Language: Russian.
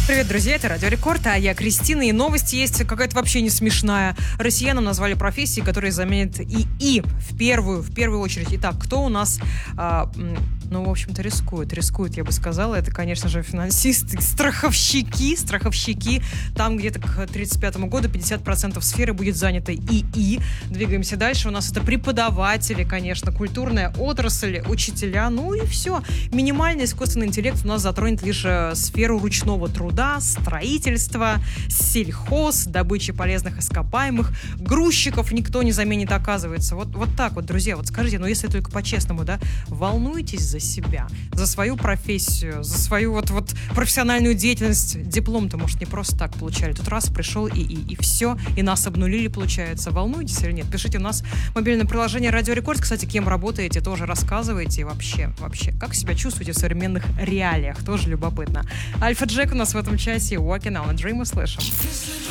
Привет, друзья, это Радио Рекорд, а я Кристина, и новость есть какая-то вообще не смешная. Россиянам назвали профессии, которые заменят ИИ в первую очередь. Итак, кто у нас, в общем-то, рискует, я бы сказала, это, конечно же, финансисты, страховщики. Там где-то к 1935 году 50% сферы будет занято ИИ. Двигаемся дальше, у нас это преподаватели, конечно, культурная отрасль, учителя, ну и все. Минимальный искусственный интеллект у нас затронет лишь сферу ручного труда, строительство, сельхоз, добыча полезных ископаемых, грузчиков никто не заменит, оказывается. Вот так вот, друзья, вот скажите, если только по-честному, да, волнуетесь за себя, за свою профессию, за свою вот профессиональную деятельность. Диплом-то, может, не просто так получали. Тут раз пришел и все, и нас обнулили, получается. Волнуетесь или нет? Пишите у нас мобильное приложение Радио Рекорд. Кстати, кем работаете, тоже рассказывайте. И вообще, как себя чувствуете в современных реалиях? Тоже любопытно. Альфа Джек у нас в этом часе. Walking on a Dream услышим.